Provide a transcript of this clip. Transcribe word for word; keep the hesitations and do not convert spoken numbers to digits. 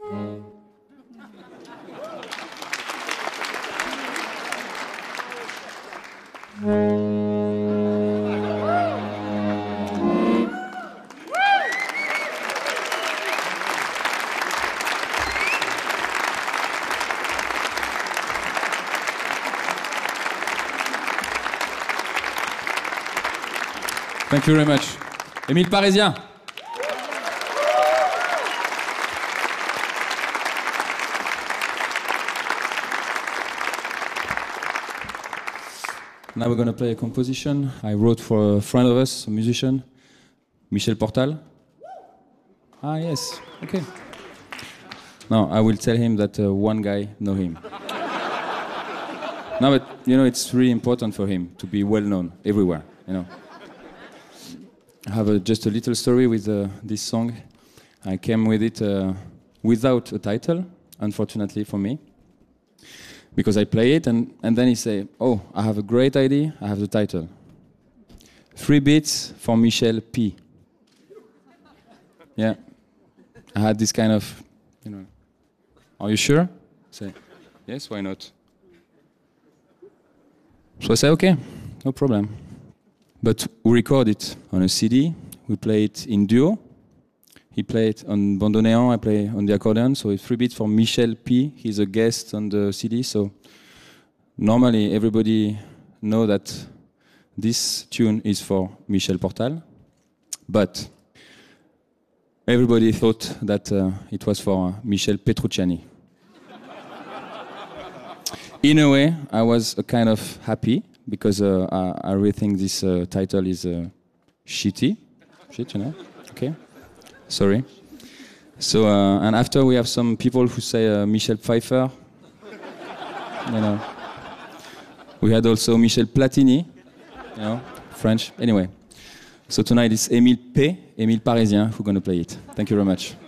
Thank you very much. Émile Parisien. Now we're going to play a composition I wrote for a friend of us, a musician, Michel Portal. Ah, yes, okay. No, I will tell him that uh, one guy know him. No, but you know, it's really important for him to be well known everywhere, you know. I have a, just a little story with uh, this song. I came with it uh, without a title, unfortunately for me, because I play it and, and then he say, oh, I have a great idea, I have the title. Three beats for Michel P. Yeah, I had this kind of, you know, are you sure? Say, yes, why not? So I say, okay, no problem. But we record it on a C D, we play it in duo. He played on bandoneon, I play on the accordion, so it's three beats for Michel P. He's a guest on the C D, so normally everybody know that this tune is for Michel Portal, but everybody thought that uh, it was for Michel Petrucciani. In a way, I was uh, kind of happy, because uh, I, I really think this uh, title is uh, shitty. Shit, you know? Okay. Sorry. So, uh, and after we have some people who say uh, Michel Pfeiffer. You know. We had also Michel Platini, you know, French. Anyway. So tonight it's Émile P, Émile Parisien, who's going to play it. Thank you very much.